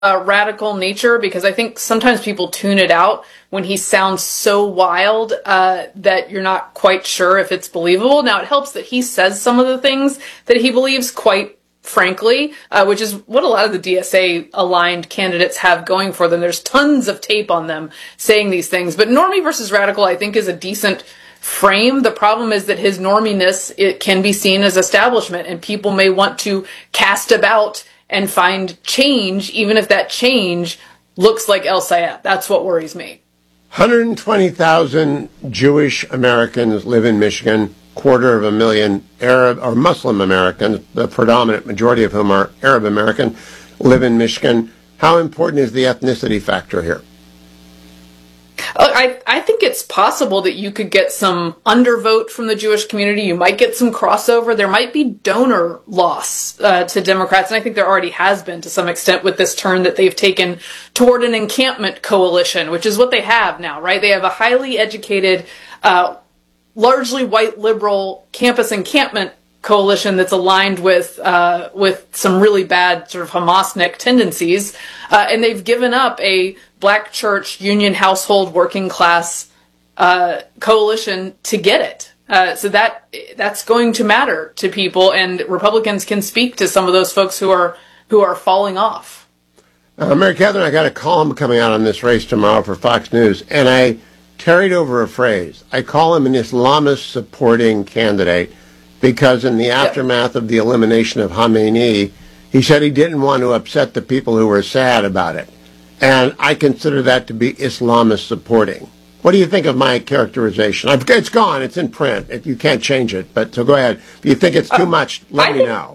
radical nature, because I think sometimes people tune it out when he sounds so wild that you're not quite sure if it's believable. Now, it helps that he says some of the things that he believes quite frankly, which is what a lot of the DSA-aligned candidates have going for them. There's tons of tape on them saying these things. But normie versus radical, I think, is a decent frame. The problem is that his norminess, it can be seen as establishment, and people may want to cast about and find change, even if that change looks like El Sayed. That's what worries me. 120,000 Jewish Americans live in Michigan, 250,000 Arab or Muslim Americans, the predominant majority of whom are Arab American, live in Michigan. How important is the ethnicity factor here? I think it's possible that you could get some undervote from the Jewish community. You might get some crossover. There might be donor loss to Democrats, and I think there already has been to some extent with this turn that they've taken toward an encampment coalition, which is what they have now, right? They have a highly educated, largely white liberal campus encampment coalition that's aligned with some really bad sort of Hamasnik tendencies, and they've given up a black church, union household, working class coalition to get it. So that's going to matter to people, and Republicans can speak to some of those folks who are falling off. Mary Catherine, I got a column coming out on this race tomorrow for Fox News, and I carried over a phrase. I call him an Islamist supporting candidate because in the aftermath of the elimination of Khamenei, he said he didn't want to upset the people who were sad about it. And I consider that to be Islamist supporting. What do you think of my characterization? It's gone. It's in print. You can't change it. But so go ahead. If you think it's too much, let me know.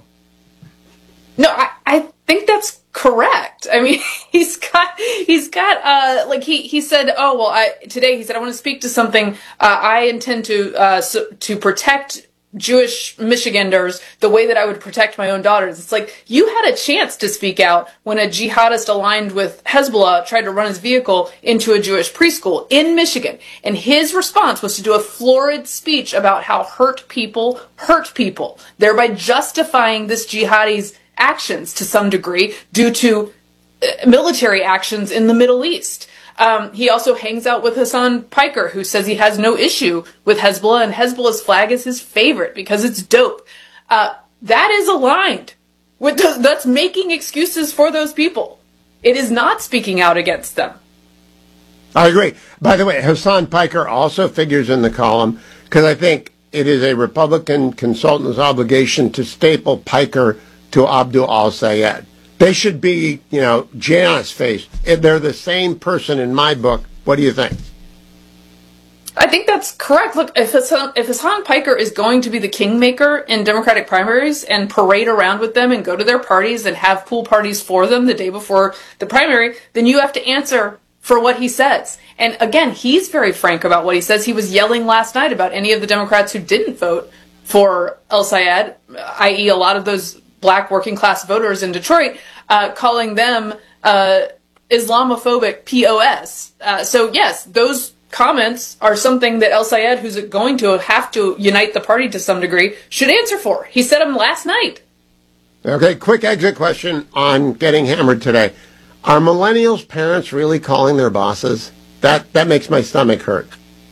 No, I think that's correct. I mean, he's got like he said, oh, well, today he said, I want to speak to something. I intend to protect Jewish Michiganders the way that I would protect my own daughters. It's like, you had a chance to speak out when a jihadist aligned with Hezbollah tried to run his vehicle into a Jewish preschool in Michigan. And his response was to do a florid speech about how hurt people, thereby justifying this jihadi's actions to some degree due to military actions in the Middle East. He also hangs out with Hassan Piker, who says he has no issue with Hezbollah, and Hezbollah's flag is his favorite because it's dope. That is aligned with that's making excuses for those people. It is not speaking out against them. I agree. By the way, Hassan Piker also figures in the column because I think it is a Republican consultant's obligation to staple Piker to Abdul al-Sayed. They should be, Janus faced. They're the same person in my book. What do you think? I think that's correct. Look, if Hassan Piker is going to be the kingmaker in Democratic primaries and parade around with them and go to their parties and have pool parties for them the day before the primary, then you have to answer for what he says. And again, he's very frank about what he says. He was yelling last night about any of the Democrats who didn't vote for El Sayed, i.e. a lot of those black working class voters in Detroit, calling them Islamophobic POS. So yes, those comments are something that El Sayed, who's going to have to unite the party to some degree, should answer for. He said them last night. Okay, quick exit question on Getting Hammered today. Are millennials' parents really calling their bosses? That makes my stomach hurt.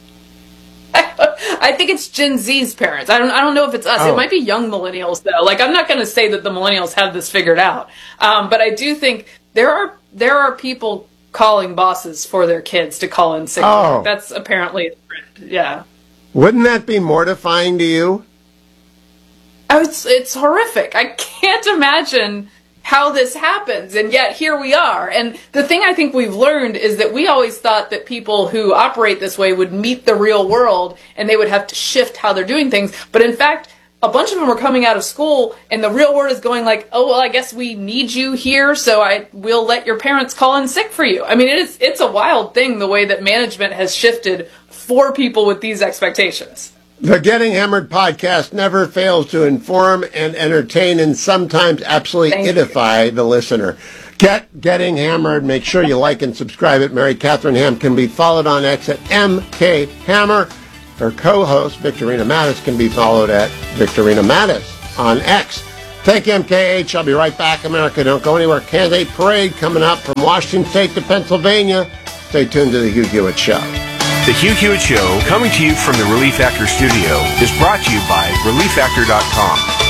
I think it's Gen Z's parents. I don't know if it's us. Oh. It might be young millennials, though. Like, I'm not going to say that the millennials have this figured out. But I do think there are people calling bosses for their kids to call in sick. Oh. That's apparently, yeah. Wouldn't that be mortifying to you? Oh, it's horrific. I can't imagine how this happens, and yet here we are. And the thing I think we've learned is that we always thought that people who operate this way would meet the real world and they would have to shift how they're doing things. But in fact, a bunch of them are coming out of school and the real world is going like, oh, well, I guess we need you here, so we'll let your parents call in sick for you. I mean, it's a wild thing the way that management has shifted for people with these expectations. The Getting Hammered podcast never fails to inform and entertain and sometimes absolutely edify the listener. Getting Hammered. Make sure you like and subscribe it. Mary Catherine Ham can be followed on X at MK Hammer. Her co-host, Victorina Mattis, can be followed at Victorina Mattis on X. Thank you, MKH. I'll be right back. America, don't go anywhere. Candidate parade coming up from Washington State to Pennsylvania. Stay tuned to the Hugh Hewitt Show. The Hugh Hewitt Show, coming to you from the Relief Factor studio, is brought to you by ReliefFactor.com.